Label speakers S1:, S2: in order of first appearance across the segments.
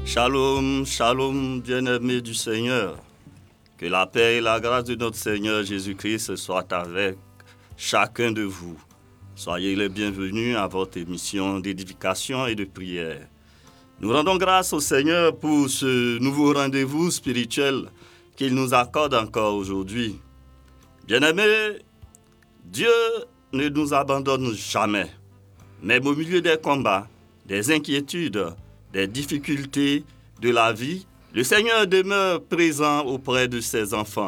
S1: Shalom, shalom, bien-aimés du Seigneur. Que la paix et la grâce de notre Seigneur Jésus-Christ soient avec chacun de vous. Soyez les bienvenus à votre émission d'édification et de prière. Nous rendons grâce au Seigneur pour ce nouveau rendez-vous spirituel qu'il nous accorde encore aujourd'hui. Bien-aimés, Dieu ne nous abandonne jamais. Même au milieu des combats, des inquiétudes, des difficultés de la vie, le Seigneur demeure présent auprès de ses enfants.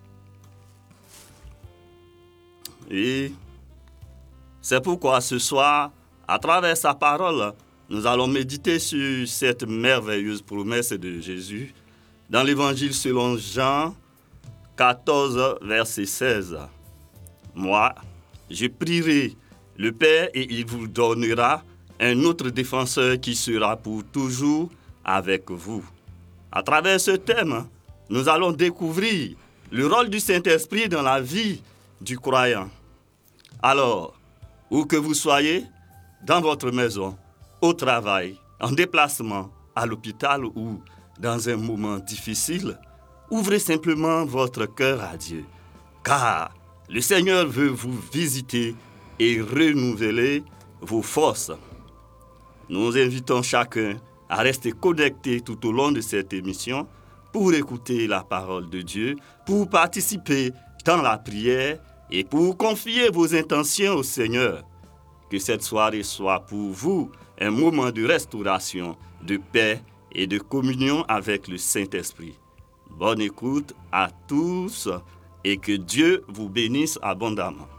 S1: Et c'est pourquoi ce soir, à travers sa parole, nous allons méditer sur cette merveilleuse promesse de Jésus dans l'Évangile selon Jean 14, verset 16. Moi, je prierai le Père et il vous donnera un autre défenseur qui sera pour toujours avec vous. À travers ce thème, nous allons découvrir le rôle du Saint-Esprit dans la vie du croyant. Alors, où que vous soyez, dans votre maison, au travail, en déplacement, à l'hôpital ou dans un moment difficile, ouvrez simplement votre cœur à Dieu, car le Seigneur veut vous visiter et renouveler vos forces. Nous invitons chacun à rester connecté tout au long de cette émission pour écouter la parole de Dieu, pour participer dans la prière et pour confier vos intentions au Seigneur. Que cette soirée soit pour vous un moment de restauration, de paix et de communion avec le Saint-Esprit. Bonne écoute à tous et que Dieu vous bénisse abondamment.